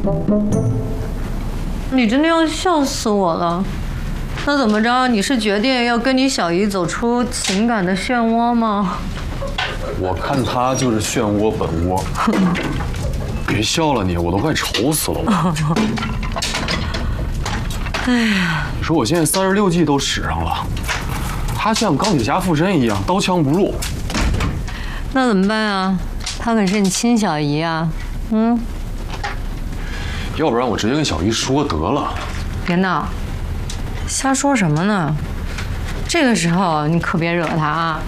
你真的要笑死我了。那怎么着？你是决定要跟你小姨走出情感的漩涡吗？ 我看他就是漩涡本涡。别笑了你，我都快愁死了我。 哎呀， 你说我现在36计都使上了，他像钢铁侠附身一样，刀枪不入。 那怎么办啊？她可是你亲小姨啊， 要不然我直接跟小姨说得了。 别闹，瞎说什么呢？这个时候你可别惹她啊！